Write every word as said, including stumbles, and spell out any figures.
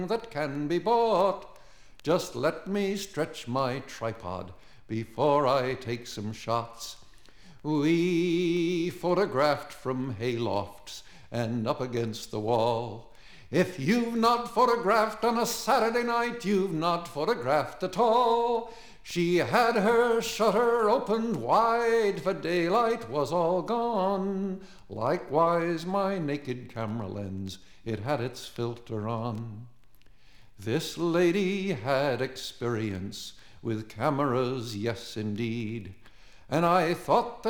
that can be bought. Just let me stretch my tripod before I take some shots. We photographed from haylofts and up against the wall. If you've not photographed on a Saturday night, you've not photographed at all. She had her shutter opened wide, for daylight was all gone. Likewise my naked camera lens, it had its filter on. This lady had experience with cameras, yes indeed, and I thought that